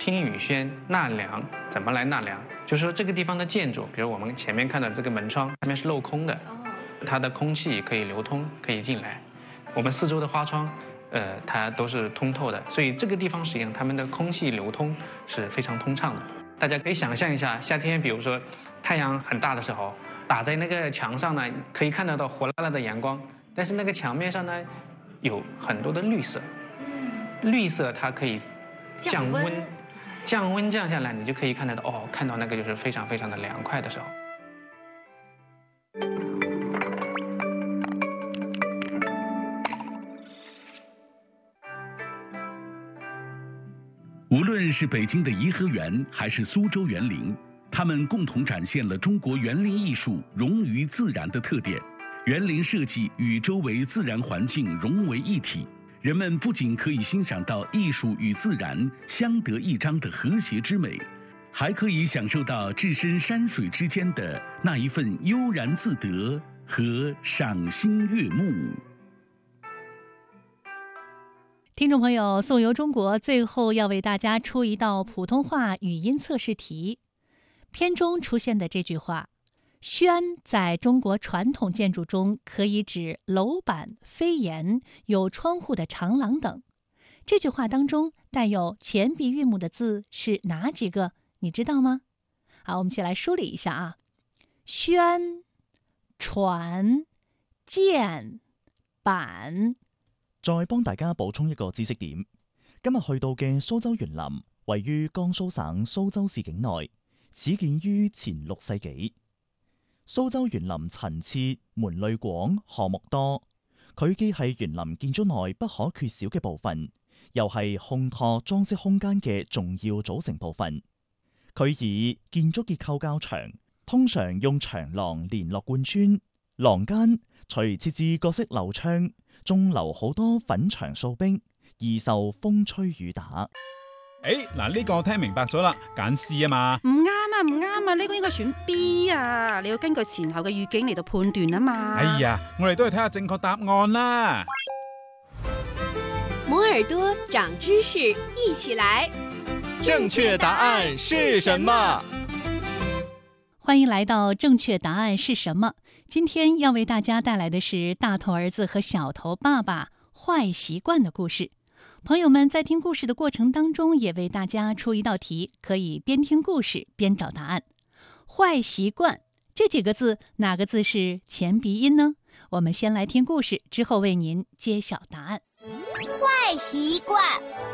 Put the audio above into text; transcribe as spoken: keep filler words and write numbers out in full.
听雨轩纳凉，怎么来纳凉？就是说这个地方的建筑，比如我们前面看到这个门窗，上面是镂空的，它的空气可以流通，可以进来。我们四周的花窗，呃，它都是通透的，所以这个地方实际上它们的空气流通是非常通畅的。大家可以想象一下，夏天比如说太阳很大的时候，打在那个墙上呢，可以看得到火辣辣的阳光，但是那个墙面上呢，有很多的绿色，绿色它可以降温，降温降下来，你就可以看得到哦，看到那个就是非常非常的凉快的时候。 无论是北京的颐和园，还是苏州园林，它们共同展现了中国园林艺术融于自然的特点。园林设计与周围自然环境融为一体，人们不仅可以欣赏到艺术与自然相得益彰的和谐之美，还可以享受到置身山水之间的那一份悠然自得和赏心悦目。 听众朋友，颂游中国最后要为大家出一道普通话语音测试题。片中出现的这句话“轩”在中国传统建筑中可以指楼板、飞檐、有窗户的长廊等。这句话当中带有前鼻韵母的字是哪几个？你知道吗？好，我们一起来梳理一下啊。轩、船、箭、板。 再幫大家補充一個知識點，今日去到嘅蘇州園林位於江蘇省蘇州市境內，始建於前六世紀。蘇州園林陳設、門類廣、項目多，佢既係園林建築內不可缺少嘅部分，又係烘托裝飾空間嘅重要組成部分。佢以建築結構較長，通常用長廊連絡貫穿，廊間除設置各式樓窗，仲留好多粉牆掃冰，易受風吹雨打。 誒，嗱呢個我聽明白咗啦，揀 C 啊嘛。 唔啱啊，唔啱啊，呢個應該選 B 啊，你要根據前後嘅語境嚟到判斷啊嘛。 哎呀，我哋都係睇下正確答案啦。 摩耳朵長知識，一起來。 正確答案是什麼？ 歡迎來到正確答案是什麼？今天要為大家帶來的是大頭兒子和小頭爸爸壞習慣的故事。朋友們在聽故事的過程當中，也為大家出一道題，可以邊聽故事邊找答案。壞習慣這幾個字，哪個字是前鼻音呢？我們先來聽故事，之後為您揭曉答案。 壞習慣。